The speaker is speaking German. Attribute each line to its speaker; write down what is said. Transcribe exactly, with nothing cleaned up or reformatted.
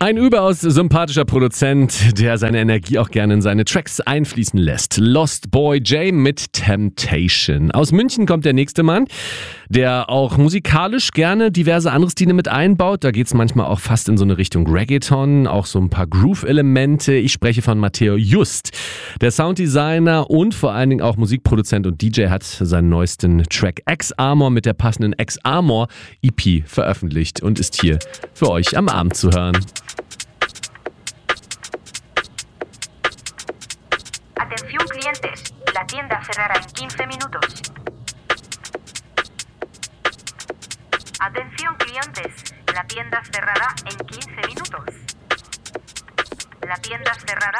Speaker 1: Ein überaus sympathischer Produzent, der seine Energie auch gerne in seine Tracks einfließen lässt. Lost Boy J mit Temptation. Aus München kommt der nächste Mann, der auch musikalisch gerne diverse andere Stile mit einbaut. Da geht es manchmal auch fast in so eine Richtung Reggaeton, auch so ein paar Groove-Elemente. Ich spreche von Matteo Just. Der Sounddesigner und vor allen Dingen auch Musikproduzent und D J hat seinen neuesten Track X-Armor mit der passenden X-Armor E P veröffentlicht und ist hier für euch am Abend zu hören.
Speaker 2: Atención clientes, la tienda cerrará en quince minutos. Atención clientes, la tienda cerrará en quince minutos. La tienda cerrará